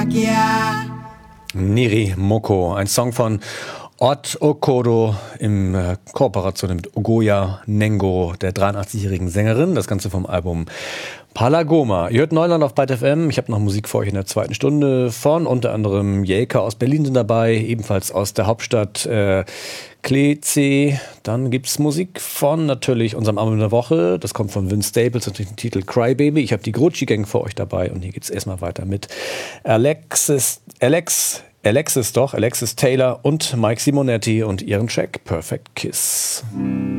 Neri Moko, ein Song von Ot Okoro in Kooperation mit Ogoya Nengo, der 83-jährigen Sängerin. Das Ganze vom Album Palagoma. Ihr hört Neuland auf Byte FM. Ich habe noch Musik für euch in der zweiten Stunde von unter anderem Jäger aus Berlin sind dabei, ebenfalls aus der Hauptstadt Klece. Dann gibt's Musik von natürlich unserem Album der Woche. Das kommt von Vince Staples und den Titel Cry Baby. Ich habe die Gucci Gang für euch dabei und hier geht's erstmal weiter mit Alexis Taylor und Mike Simonetti und ihren Track Perfect Kiss.